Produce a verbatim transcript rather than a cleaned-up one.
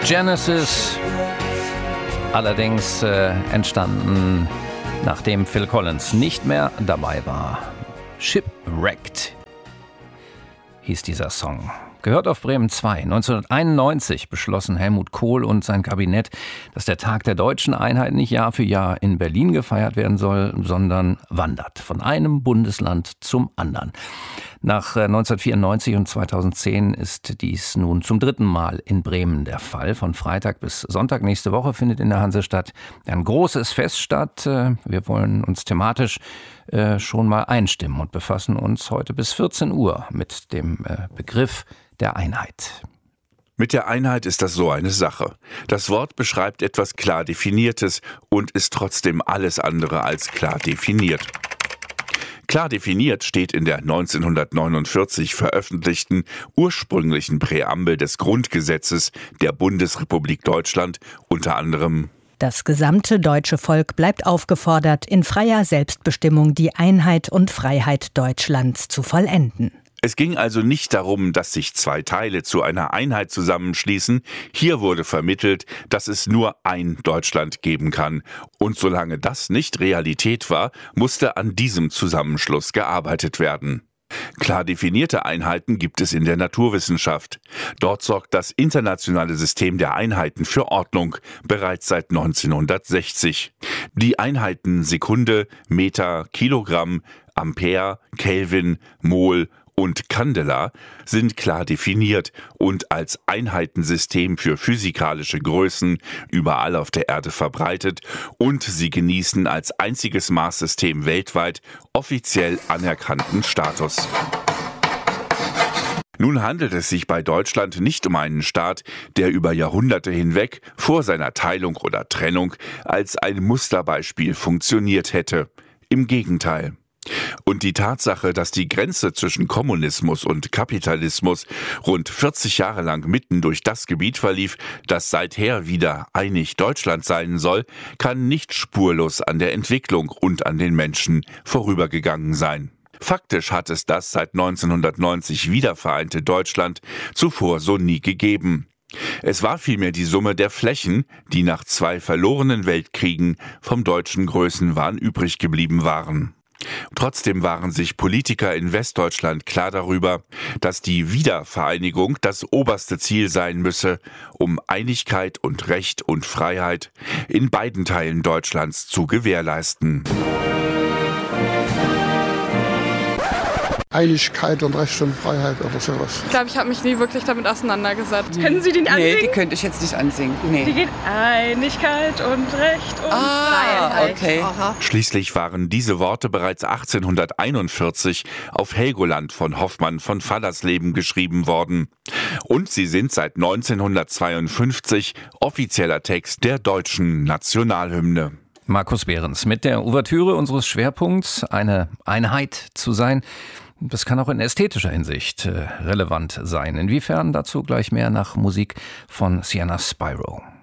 Genesis, allerdings äh, entstanden, nachdem Phil Collins nicht mehr dabei war. Shipwrecked hieß dieser Song. Gehört auf Bremen zwei. neunzehnhunderteinundneunzig beschlossen Helmut Kohl und sein Kabinett, dass der Tag der deutschen Einheit nicht Jahr für Jahr in Berlin gefeiert werden soll, sondern wandert von einem Bundesland zum anderen. Nach neunzehnhundertvierundneunzig und zweitausendzehn ist dies nun zum dritten Mal in Bremen der Fall. Von Freitag bis Sonntag nächste Woche findet in der Hansestadt ein großes Fest statt. Wir wollen uns thematisch schon mal einstimmen und befassen uns heute bis vierzehn Uhr mit dem Begriff der Einheit. Mit der Einheit ist das so eine Sache. Das Wort beschreibt etwas klar Definiertes und ist trotzdem alles andere als klar definiert. Klar definiert steht in der neunzehnhundertneunundvierzig veröffentlichten ursprünglichen Präambel des Grundgesetzes der Bundesrepublik Deutschland unter anderem: Das gesamte deutsche Volk bleibt aufgefordert, in freier Selbstbestimmung die Einheit und Freiheit Deutschlands zu vollenden. Es ging also nicht darum, dass sich zwei Teile zu einer Einheit zusammenschließen. Hier wurde vermittelt, dass es nur ein Deutschland geben kann. Und solange das nicht Realität war, musste an diesem Zusammenschluss gearbeitet werden. Klar definierte Einheiten gibt es in der Naturwissenschaft. Dort sorgt das internationale System der Einheiten für Ordnung, bereits seit neunzehnhundertsechzig. Die Einheiten Sekunde, Meter, Kilogramm, Ampere, Kelvin, Mol und Candela sind klar definiert und als Einheitensystem für physikalische Größen überall auf der Erde verbreitet, und sie genießen als einziges Maßsystem weltweit offiziell anerkannten Status. Nun handelt es sich bei Deutschland nicht um einen Staat, der über Jahrhunderte hinweg vor seiner Teilung oder Trennung als ein Musterbeispiel funktioniert hätte. Im Gegenteil. Und die Tatsache, dass die Grenze zwischen Kommunismus und Kapitalismus rund vierzig Jahre lang mitten durch das Gebiet verlief, das seither wieder einig Deutschland sein soll, kann nicht spurlos an der Entwicklung und an den Menschen vorübergegangen sein. Faktisch hat es das seit neunzehnhundertneunzig wiedervereinte Deutschland zuvor so nie gegeben. Es war vielmehr die Summe der Flächen, die nach zwei verlorenen Weltkriegen vom deutschen Größenwahn übrig geblieben waren. Trotzdem waren sich Politiker in Westdeutschland klar darüber, dass die Wiedervereinigung das oberste Ziel sein müsse, um Einigkeit und Recht und Freiheit in beiden Teilen Deutschlands zu gewährleisten. Einigkeit und Recht und Freiheit oder sowas. Ich glaube, ich habe mich nie wirklich damit auseinandergesetzt. Mhm. Können Sie den ansingen? Nee, die könnte ich jetzt nicht ansingen. Nee. Die geht Einigkeit und Recht und ah, Freiheit. Okay. Aha. Schließlich waren diese Worte bereits achtzehnhunderteinundvierzig auf Helgoland von Hoffmann von Fallersleben geschrieben worden. Und sie sind seit neunzehnhundertzweiundfünfzig offizieller Text der deutschen Nationalhymne. Markus Behrens mit der Ouvertüre unseres Schwerpunkts, eine Einheit zu sein. Das kann auch in ästhetischer Hinsicht äh, relevant sein. Inwiefern, dazu gleich mehr nach Musik von Sienna Spyro.